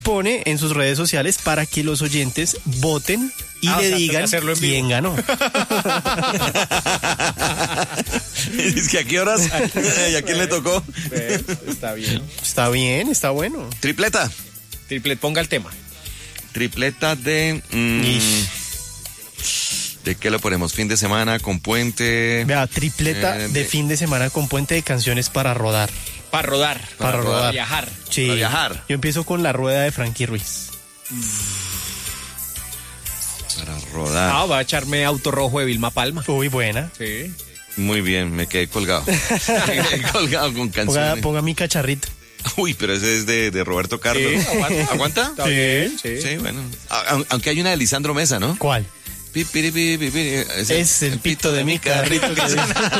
pone en sus redes sociales para que los oyentes voten y le digan quién ganó. Es que ¿a qué horas? ¿Y a quién le tocó? Está bien. Está bien, está bueno. Tripleta. Ponga el tema. Tripleta de... ¿de qué lo ponemos? ¿Fin de semana con puente? Vea, tripleta de fin de semana con puente de canciones para rodar. Para rodar. Para viajar. Sí. Para viajar. Yo empiezo con La Rueda de Frankie Ruiz. Para rodar. Va a echarme Auto Rojo de Vilma Palma. Uy, buena. Sí. Muy bien, me quedé colgado. Me quedé colgado con canciones. Ponga mi cacharrito. Uy, pero ese es de Roberto Carlos. Sí, ¿Aguanta? Está bien, sí. Sí, bueno. Aunque hay una de Lisandro Mesa, ¿no? ¿Cuál? Pi, piri, pi, pi, piri. Es el pito de mi carrito que